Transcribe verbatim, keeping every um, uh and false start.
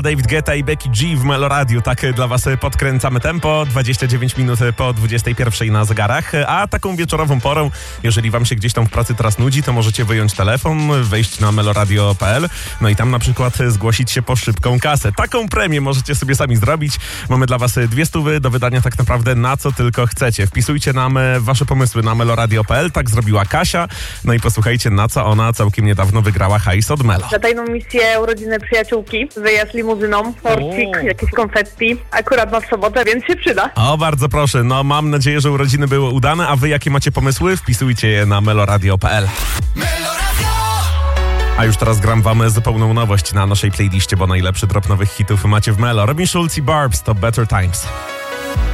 David Guetta i Becky G w Melo Radio. Tak dla was podkręcamy tempo. dwadzieścia dziewięć minut po dwudziestej pierwszej na zegarach. A taką wieczorową porą, jeżeli wam się gdzieś tam w pracy teraz nudzi, to możecie wyjąć telefon, wejść na meloradio kropka p l, no i tam na przykład zgłosić się po szybką kasę. Taką premię możecie sobie sami zrobić. Mamy dla was dwie stówy do wydania tak naprawdę na co tylko chcecie. Wpisujcie nam wasze pomysły na meloradio kropka p l. Tak zrobiła Kasia. No i posłuchajcie, na co ona całkiem niedawno wygrała hajs od Melo. Na tajną misję urodziny przyjaciółki, wyjazd limuzyną, torcik, O. jakieś konfetti. Akurat ma w sobotę, więc się przyda. O, bardzo proszę. No mam nadzieję, że urodziny były udane, a wy jakie macie pomysły? Wpisujcie je na meloradio kropka p l. A już teraz gram wam zupełną nowość na naszej playliście, bo najlepszy drop nowych hitów macie w Melo. Robin Schulz i Barbs to Better Times.